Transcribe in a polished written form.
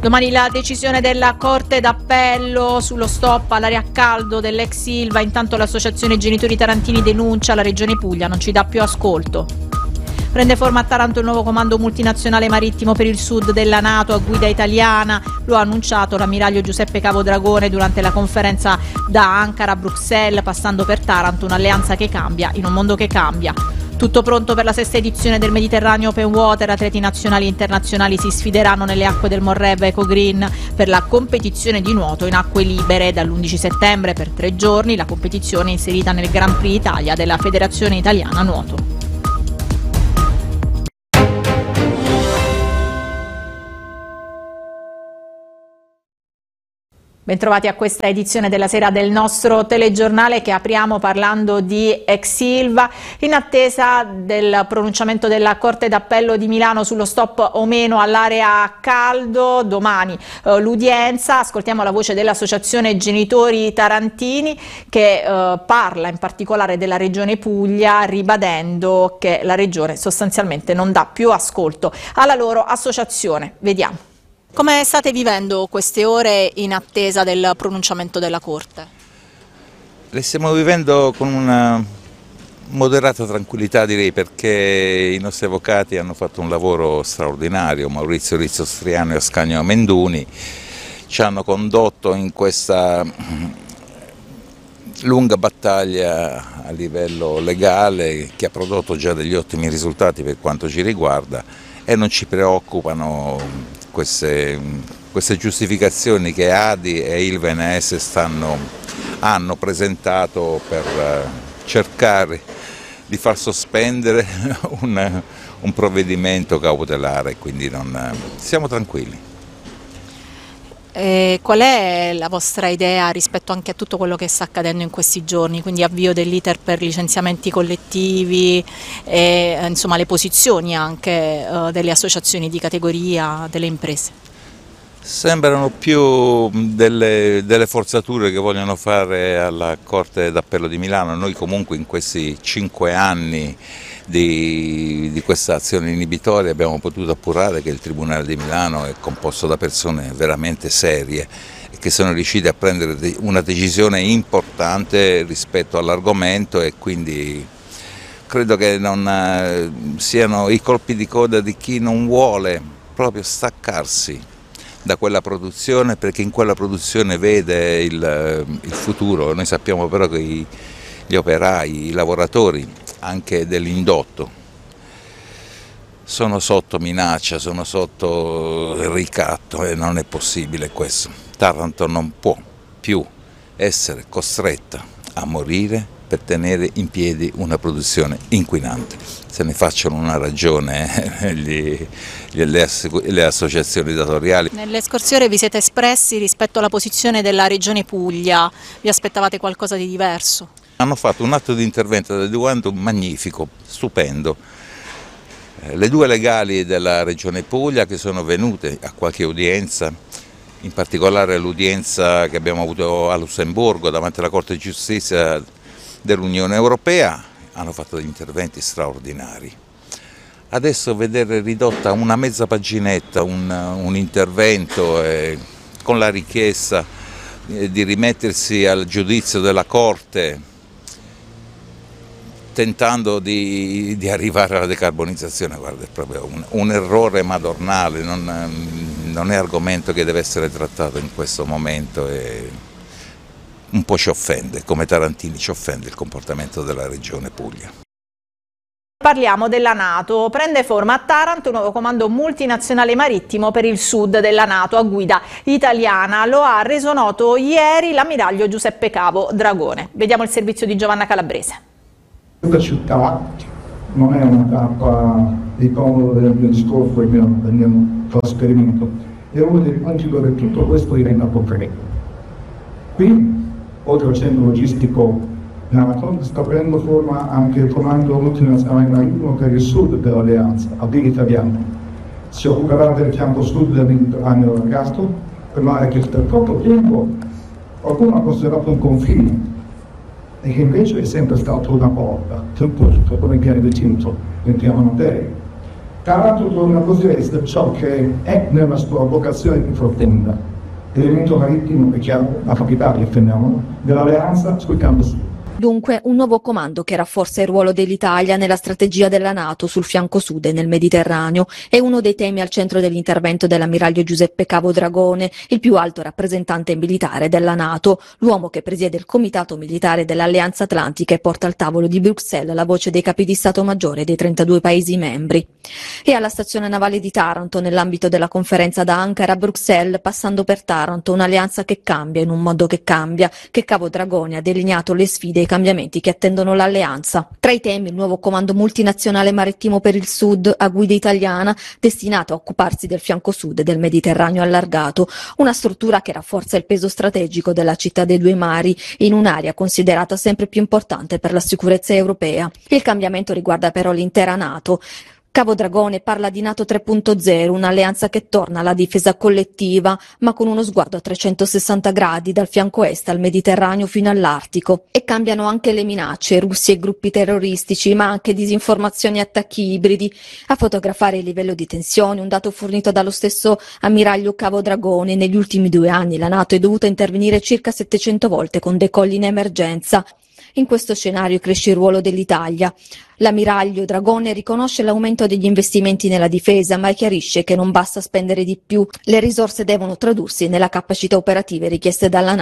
Domani la decisione della Corte d'Appello sullo stop all'aria a caldo dell'ex Ilva. Intanto l'associazione Genitori Tarantini denuncia la Regione Puglia non ci dà più ascolto. Prende forma a Taranto il nuovo comando multinazionale marittimo per il sud della NATO a guida italiana. Lo ha annunciato l'ammiraglio Giuseppe Cavo Dragone durante la conferenza da Ankara a Bruxelles, passando per Taranto un'alleanza che cambia in un mondo che cambia. Tutto pronto per la sesta edizione del Mediterraneo Open Water. Atleti nazionali e internazionali si sfideranno nelle acque del Morreb Eco Green per la competizione di nuoto in acque libere dall'11 settembre per 3 giorni. La competizione è inserita nel Grand Prix Italia della Federazione Italiana Nuoto. Bentrovati a questa edizione della sera del nostro telegiornale che apriamo parlando di ex Ilva, in attesa del pronunciamento della Corte d'Appello di Milano sullo stop o meno all'area a caldo. Domani l'udienza. Ascoltiamo la voce dell'Associazione Genitori Tarantini che parla in particolare della Regione Puglia, ribadendo che la Regione sostanzialmente non dà più ascolto alla loro associazione. Vediamo. Come state vivendo queste ore in attesa del pronunciamento della Corte? Le stiamo vivendo con una moderata tranquillità, direi, perché i nostri avvocati hanno fatto un lavoro straordinario. Maurizio Rizzo Striano e Ascanio Amenduni ci hanno condotto in questa lunga battaglia a livello legale che ha prodotto già degli ottimi risultati per quanto ci riguarda, e non ci preoccupano queste giustificazioni che ADI e Ilva NS hanno presentato per cercare di far sospendere un provvedimento cautelare, quindi siamo tranquilli. Qual è la vostra idea rispetto anche a tutto quello che sta accadendo in questi giorni, quindi avvio dell'iter per licenziamenti collettivi e insomma le posizioni anche delle associazioni di categoria, delle imprese? Sembrano più delle forzature che vogliono fare alla Corte d'Appello di Milano. Noi comunque in questi 5 anni di questa azione inibitoria abbiamo potuto appurare che il Tribunale di Milano è composto da persone veramente serie e che sono riusciti a prendere una decisione importante rispetto all'argomento, e quindi credo che non siano i colpi di coda di chi non vuole proprio staccarsi da quella produzione, perché in quella produzione vede il futuro. Noi sappiamo però che gli operai, i lavoratori anche dell'indotto sono sotto minaccia, sono sotto ricatto, e non è possibile questo. Taranto non può più essere costretta a morire per tenere in piedi una produzione inquinante. Se ne facciano una ragione le associazioni datoriali. Nelle scorse ore vi siete espressi rispetto alla posizione della Regione Puglia, vi aspettavate qualcosa di diverso? Hanno fatto un atto di intervento adeguato magnifico, stupendo. Le due legali della Regione Puglia che sono venute a qualche udienza, in particolare l'udienza che abbiamo avuto a Lussemburgo davanti alla Corte di Giustizia dell'Unione Europea, hanno fatto degli interventi straordinari. Adesso vedere ridotta una mezza paginetta un intervento con la richiesta di rimettersi al giudizio della Corte, tentando di arrivare alla decarbonizzazione, guarda, è proprio un errore madornale, non è argomento che deve essere trattato in questo momento, e un po' ci offende, come Tarantini ci offende il comportamento della Regione Puglia. Parliamo della NATO. Prende forma a Taranto un nuovo comando multinazionale marittimo per il sud della NATO a guida italiana. Lo ha reso noto ieri l'ammiraglio Giuseppe Cavo Dragone. Vediamo il servizio di Giovanna Calabrese. Questa città non è una tappa di comodo del mio discorso, del mio trasferimento, è uno dei punti dove tutto questo diventa concreto. Qui, oltre al centro logistico NATO, sta prendendo forma anche il comando multinazionale marittimo per il sud dell'alleanza, a guida italiana. Si occuperà del fianco sud del Mediterraneo Lagasto, per mare che per troppo tempo qualcuno ha considerato un confine, e che invece è sempre stato una porta, un porto, come viene definito, in chiamano terra. Taranto torna così a essere ciò che è nella sua vocazione di frontenda, elemento marittimo e chiaro, la capitale e fenomeno dell'alleanza sul campo sud. Dunque un nuovo comando che rafforza il ruolo dell'Italia nella strategia della NATO sul fianco sud e nel Mediterraneo è uno dei temi al centro dell'intervento dell'ammiraglio Giuseppe Cavo-Dragone, il più alto rappresentante militare della NATO, l'uomo che presiede il Comitato Militare dell'Alleanza Atlantica e porta al tavolo di Bruxelles la voce dei capi di Stato Maggiore dei 32 Paesi membri. E alla stazione navale di Taranto, nell'ambito della conferenza da Ankara a Bruxelles, passando per Taranto, un'alleanza che cambia in un mondo che cambia, che Cavo-Dragone ha delineato le sfide e i cambiamenti che attendono l'alleanza. Tra i temi il nuovo comando multinazionale marittimo per il sud a guida italiana destinato a occuparsi del fianco sud e del Mediterraneo allargato, una struttura che rafforza il peso strategico della città dei due mari in un'area considerata sempre più importante per la sicurezza europea. Il cambiamento riguarda però l'intera NATO. Cavo-Dragone parla di NATO 3.0, un'alleanza che torna alla difesa collettiva, ma con uno sguardo a 360 gradi dal fianco est al Mediterraneo fino all'Artico. E cambiano anche le minacce, russi e gruppi terroristici, ma anche disinformazioni e attacchi ibridi. A fotografare il livello di tensione, un dato fornito dallo stesso ammiraglio Cavo-Dragone: negli ultimi 2 anni la NATO è dovuta intervenire circa 700 volte con decolli in emergenza. In questo scenario cresce il ruolo dell'Italia. L'ammiraglio Dragone riconosce l'aumento degli investimenti nella difesa, ma chiarisce che non basta spendere di più. Le risorse devono tradursi nella capacità operative richieste dalla NATO.